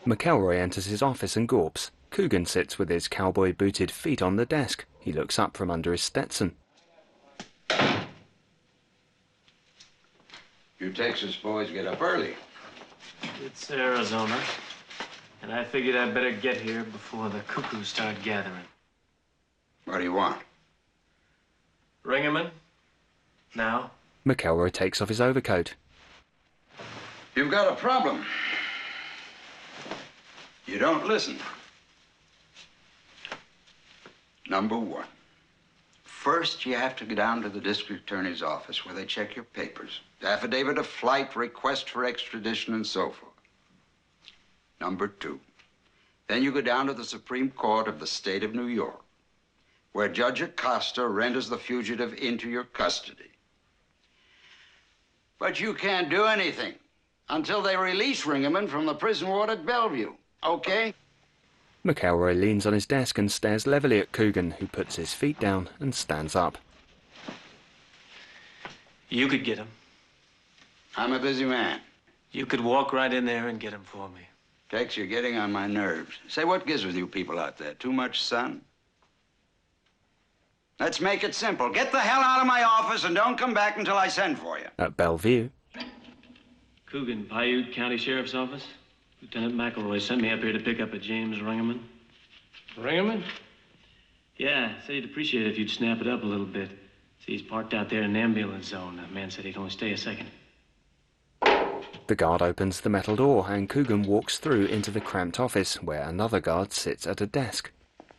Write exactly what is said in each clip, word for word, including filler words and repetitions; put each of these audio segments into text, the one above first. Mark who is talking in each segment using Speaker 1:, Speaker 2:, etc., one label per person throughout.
Speaker 1: McElroy enters his office and gawps. Coogan sits with his cowboy-booted feet on the desk. He looks up from under his Stetson.
Speaker 2: You Texas boys get up early.
Speaker 3: It's Arizona, and I figured I'd better get here before the cuckoos start gathering.
Speaker 2: What do you want?
Speaker 3: Ringerman? Now?
Speaker 1: McElroy takes off his overcoat.
Speaker 2: You've got a problem. You don't listen. Number one, first you have to go down to the district attorney's office where they check your papers. Affidavit of flight, request for extradition, and so forth. Number two, then you go down to the Supreme Court of the state of New York, where Judge Acosta renders the fugitive into your custody. But you can't do anything until they release Ringerman from the prison ward at Bellevue, okay?
Speaker 1: McElroy leans on his desk and stares levelly at Coogan, who puts his feet down and stands up.
Speaker 3: You could get him.
Speaker 2: I'm a busy man.
Speaker 3: You could walk right in there and get him for me.
Speaker 2: Tex, you're getting on my nerves. Say, what gives with you people out there? Too much sun? Let's make it simple. Get the hell out of my office and don't come back until I send for you.
Speaker 1: At Bellevue.
Speaker 3: Coogan, Paiute County Sheriff's Office. Lieutenant McElroy sent me up here to pick up a James Ringerman. Ringerman? Yeah, said he'd appreciate it if you'd snap it up a little bit. See, he's parked out there in the ambulance zone. The man said he'd only stay a second.
Speaker 1: The guard opens the metal door and Coogan walks through into the cramped office where another guard sits at a desk.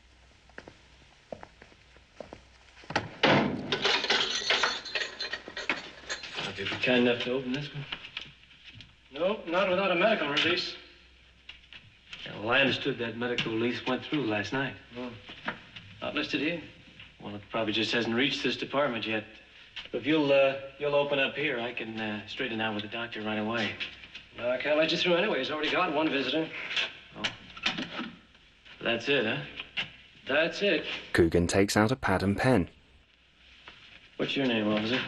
Speaker 3: Would you be kind enough to open this one? Nope, not without a medical release. Yeah, well, I understood that medical release went through last night. Oh. Not listed here? Well, it probably just hasn't reached this department yet. If you'll, uh, you'll open up here, I can uh, straighten out with the doctor right away. No, I can't let you through anyway. He's already got one visitor. Oh. That's it, huh? That's it.
Speaker 1: Coogan takes out a pad and pen.
Speaker 3: What's your name, officer?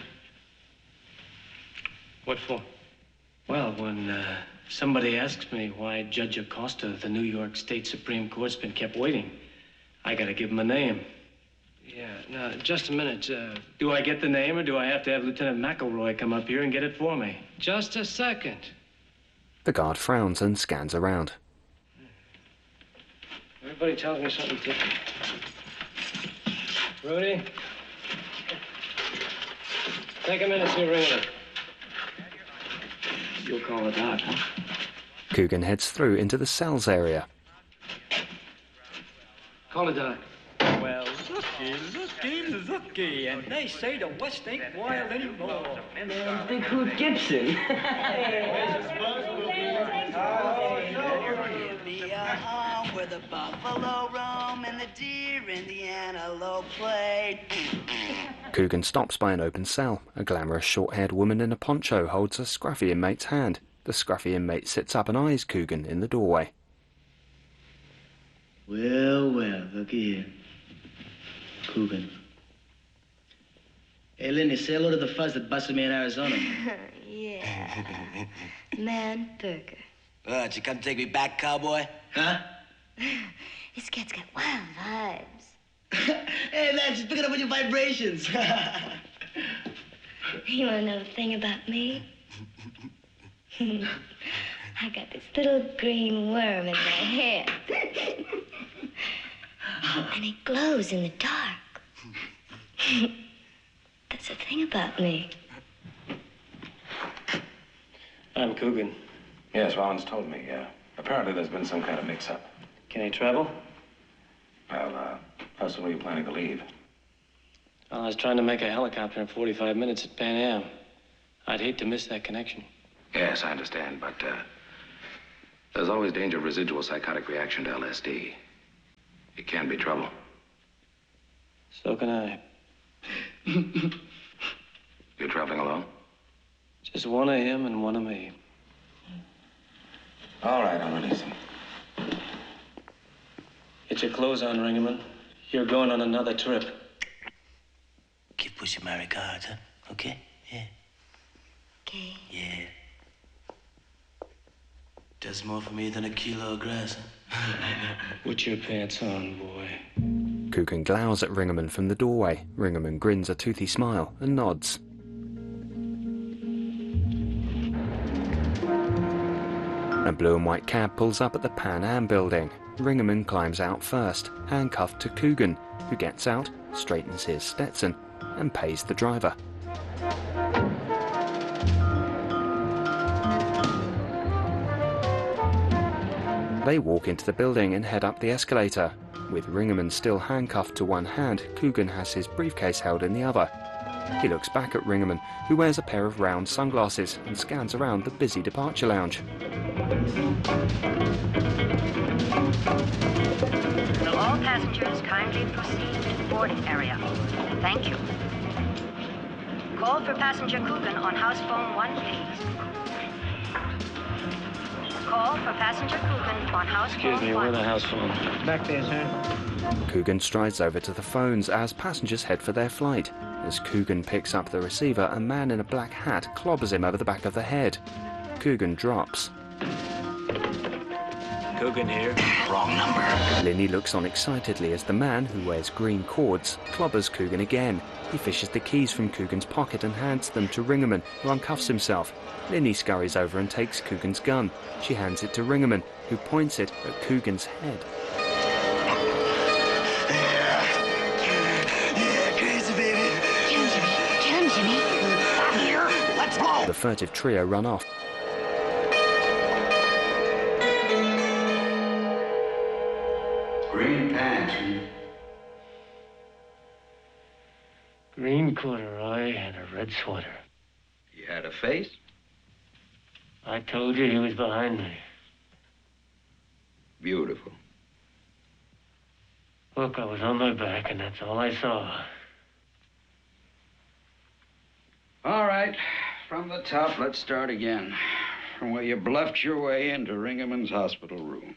Speaker 3: What for? Well, when uh, somebody asks me why Judge Acosta of the New York State Supreme Court's been kept waiting, I gotta give him a name. Yeah, now, just a minute. Uh, do I get the name, or do I have to have Lieutenant McElroy come up here and get it for me? Just a second.
Speaker 1: The guard frowns and scans around.
Speaker 3: Everybody tells me something different. Rudy? Take a minute, see Ringerman. You'll call the doc, huh?
Speaker 1: Coogan heads through into the cells area.
Speaker 3: Call the doc.
Speaker 4: Well, looky, looky, looky, and they say the West ain't wild anymore.
Speaker 5: And uh, Big Hoot Gibson.
Speaker 6: Where the buffalo roam and the deer and the antelope play.
Speaker 1: Coogan stops by an open cell. A glamorous short-haired woman in a poncho holds a scruffy inmate's hand. The scruffy inmate sits up and eyes Coogan in the doorway.
Speaker 5: Well, well, looky here. Coogan. Hey, Lindy, say hello to the fuzz that busted me in Arizona.
Speaker 7: Yeah. Man Burger.
Speaker 5: Oh, did you come to take me back, cowboy? Huh?
Speaker 7: This cat's got wild vibes.
Speaker 5: Hey, man, she's picking up on your vibrations.
Speaker 7: You want to know a thing about me? I got this little green worm in my hand. And it glows in the dark. That's the thing about me.
Speaker 3: I'm Coogan.
Speaker 8: Yes, Rollins told me, yeah. Apparently there's been some kind of mix-up.
Speaker 3: Can I travel?
Speaker 8: Well, uh, how soon are you planning to leave?
Speaker 3: Well, I was trying to make a helicopter in forty-five minutes at Pan Am. I'd hate to miss that connection.
Speaker 8: Yes, I understand, but, uh, there's always danger of residual psychotic reaction to L S D. It can be trouble.
Speaker 3: So can I.
Speaker 8: You're traveling alone?
Speaker 3: Just one of him and one of me.
Speaker 8: All right, I'll release him.
Speaker 3: Get your clothes on, Ringerman. You're going on another trip.
Speaker 5: Give Pussy my regards, huh? Okay? Yeah.
Speaker 7: Okay.
Speaker 5: Yeah. Does more for me than a kilo of grass, huh?
Speaker 3: Put your pants on, boy.
Speaker 1: Coogan glowers at Ringerman from the doorway. Ringerman grins a toothy smile and nods. A blue and white cab pulls up at the Pan Am building. Ringerman climbs out first, handcuffed to Coogan, who gets out, straightens his Stetson, and pays the driver. They walk into the building and head up the escalator. With Ringerman still handcuffed to one hand, Coogan has his briefcase held in the other. He looks back at Ringerman, who wears a pair of round sunglasses and scans around the busy departure lounge.
Speaker 9: Will all passengers kindly proceed to boarding area? Thank you. Call for passenger Coogan on house phone one, please. Call for passenger Coogan on house
Speaker 3: Excuse
Speaker 9: phone
Speaker 3: me,
Speaker 9: one.
Speaker 3: where the house phone?
Speaker 4: Back there, sir.
Speaker 1: Coogan strides over to the phones as passengers head for their flight. As Coogan picks up the receiver, a man in a black hat clobbers him over the back of the head. Coogan drops.
Speaker 5: Coogan here.
Speaker 2: Wrong number.
Speaker 1: Linny looks on excitedly as the man, who wears green cords, clobbers Coogan again. He fishes the keys from Coogan's pocket and hands them to Ringerman, who unccuffs himself. Linny scurries over and takes Coogan's gun. She hands it to Ringerman, who points it at Coogan's head. The furtive trio run off.
Speaker 2: Green pants.
Speaker 3: Green corduroy and a red sweater.
Speaker 2: You had a face?
Speaker 3: I told you he was behind me.
Speaker 2: Beautiful.
Speaker 3: Look, I was on my back, and that's all I saw.
Speaker 2: All right. From the top, let's start again. From where you bluffed your way into Ringerman's hospital room.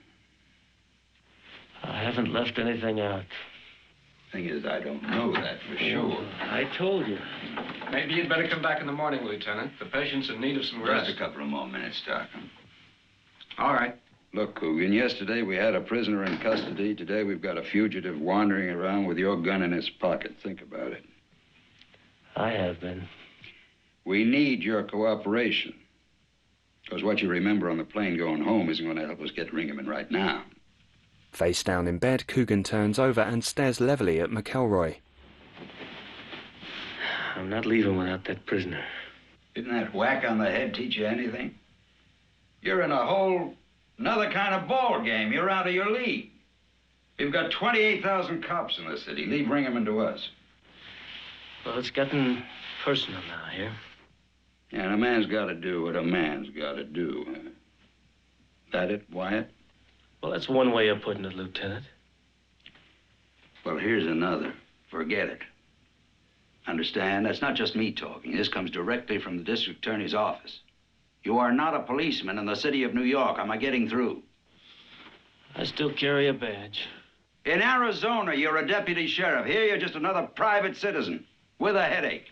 Speaker 3: I haven't left anything out.
Speaker 2: Thing is, I don't know that for sure.
Speaker 3: I told you.
Speaker 8: Maybe you'd better come back in the morning, Lieutenant. The patient's in need of some rest.
Speaker 2: Just a couple of more minutes, Starkham.
Speaker 8: All right.
Speaker 2: Look, Coogan, yesterday we had a prisoner in custody. Today we've got a fugitive wandering around with your gun in his pocket. Think about it.
Speaker 3: I have been.
Speaker 2: We need your cooperation. Because what you remember on the plane going home isn't going to help us get Ringerman right now.
Speaker 1: Face down in bed, Coogan turns over and stares levelly at McElroy.
Speaker 3: I'm not leaving without that prisoner.
Speaker 2: Didn't that whack on the head teach you anything? You're in a whole another kind of ball game. You're out of your league. You've got twenty-eight thousand cops in the city. Leave Ringerman to us.
Speaker 3: Well, it's getting personal now here.
Speaker 2: Yeah, and a man's got to do what a man's got to do. Huh? That it, Wyatt?
Speaker 3: Well, that's one way of putting it, Lieutenant.
Speaker 2: Well, here's another. Forget it. Understand? That's not just me talking. This comes directly from the district attorney's office. You are not a policeman in the city of New York. Am I getting through?
Speaker 3: I still carry a badge.
Speaker 2: In Arizona, you're a deputy sheriff. Here, you're just another private citizen with a headache.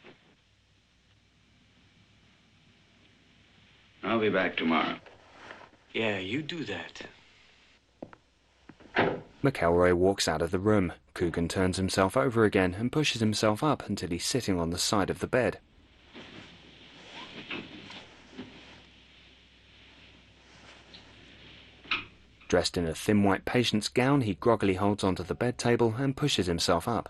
Speaker 2: I'll be back tomorrow.
Speaker 5: Yeah, you do that.
Speaker 1: McElroy walks out of the room. Coogan turns himself over again and pushes himself up until he's sitting on the side of the bed. Dressed in a thin white patient's gown, he groggily holds onto the bed table and pushes himself up.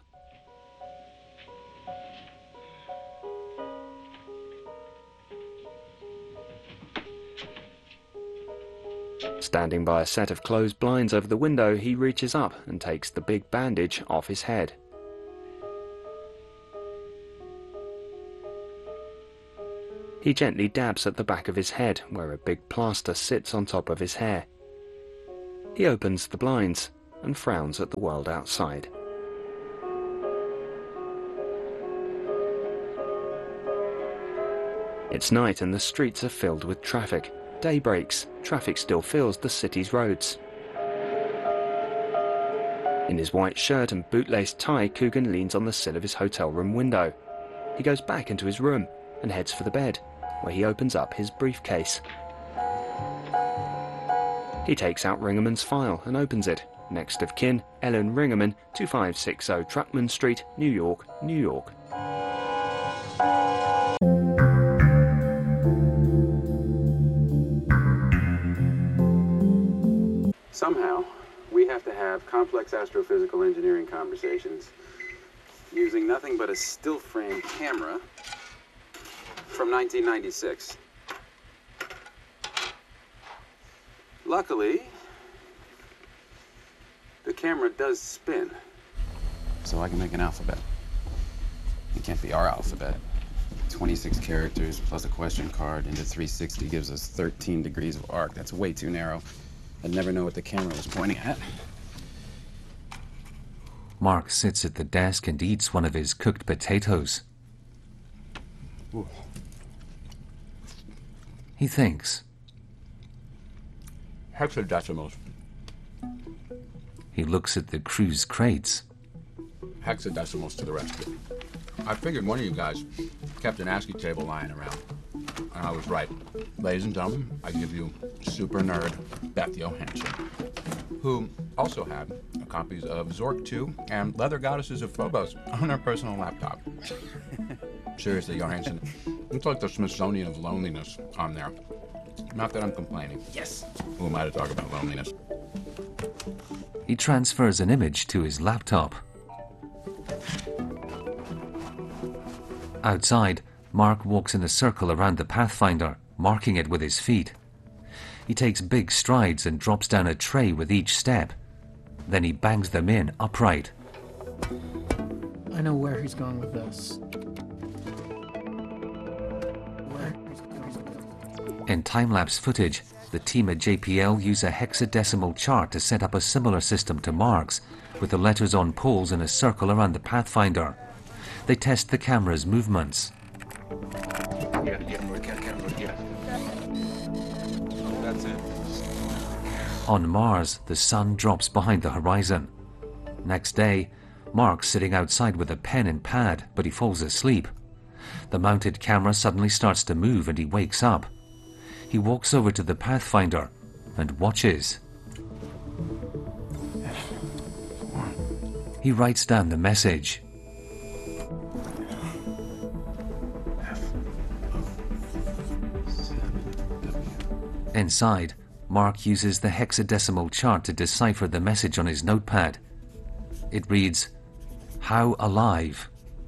Speaker 1: Standing by a set of closed blinds over the window, he reaches up and takes the big bandage off his head. He gently dabs at the back of his head, where a big plaster sits on top of his hair. He opens the blinds and frowns at the world outside. It's night and the streets are filled with traffic. Day breaks. Traffic still fills the city's roads. In his white shirt and bootlace tie, Coogan leans on the sill of his hotel room window. He goes back into his room and heads for the bed, where he opens up his briefcase. He takes out Ringerman's file and opens it. Next of kin, Ellen Ringerman, two five six zero Truckman Street, New York, New York.
Speaker 10: Somehow, we have to have complex astrophysical engineering conversations using nothing but a still frame camera from nineteen ninety-six. Luckily, the camera does spin, so I can make an alphabet. It can't be our alphabet. twenty-six characters plus a question card into three sixty gives us thirteen degrees of arc. That's way too narrow. I'd never know what the camera was pointing at.
Speaker 11: Mark sits at the desk and eats one of his cooked potatoes.
Speaker 10: Ooh.
Speaker 11: He thinks.
Speaker 10: Hexadecimals.
Speaker 11: He looks at the crew's crates.
Speaker 10: Hexadecimals to the rescue. I figured one of you guys kept an ASCII table lying around. And I was right. Ladies and gentlemen, I give you super nerd Beth Johansson, who also had copies of Zork two and Leather Goddesses of Phobos on her personal laptop. Seriously, Johansson, it's like the Smithsonian of loneliness on there. Not that I'm complaining. Yes. Who am I to talk about loneliness?
Speaker 11: He transfers an image to his laptop. Outside, Mark walks in a circle around the Pathfinder, marking it with his feet. He takes big strides and drops down a tray with each step. Then he bangs them in upright.
Speaker 12: I know where he's going with this. Where?
Speaker 11: In time-lapse footage, the team at J P L use a hexadecimal chart to set up a similar system to Mark's, with the letters on poles in a circle around the Pathfinder. They test the camera's movements.
Speaker 10: Yeah, yeah, yeah, yeah. That's it.
Speaker 11: On Mars, the sun drops behind the horizon. Next day, Mark's sitting outside with a pen and pad, but he falls asleep. The mounted camera suddenly starts to move and he wakes up. He walks over to the Pathfinder and watches. He writes down the message. Inside, Mark uses the hexadecimal chart to decipher the message on his notepad. It reads, "How alive?"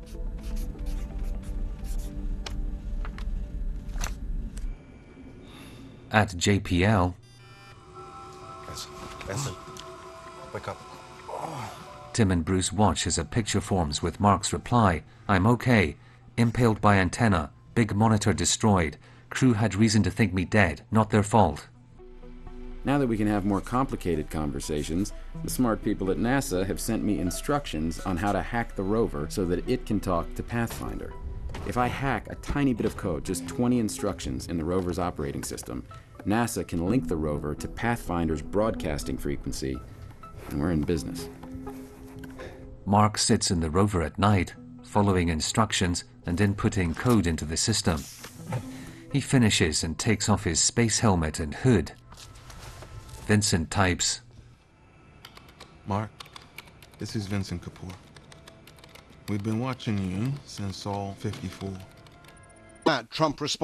Speaker 11: At J P L,
Speaker 13: That's, that's it. Wake up.
Speaker 11: Tim and Bruce watch as a picture forms with Mark's reply, "I'm okay. Impaled by antenna. Big monitor destroyed. Crew had reason to think me dead. Not their fault."
Speaker 10: Now that we can have more complicated conversations, the smart people at NASA have sent me instructions on how to hack the rover so that it can talk to Pathfinder. If I hack a tiny bit of code, just twenty instructions in the rover's operating system, NASA can link the rover to Pathfinder's broadcasting frequency, and we're in business.
Speaker 11: Mark sits in the rover at night, following instructions and inputting code into the system. He finishes and takes off his space helmet and hood. Vincent types,
Speaker 13: Mark, this is Vincent Kapoor. We've been watching you since Sol fifty-four.
Speaker 14: Trump responds.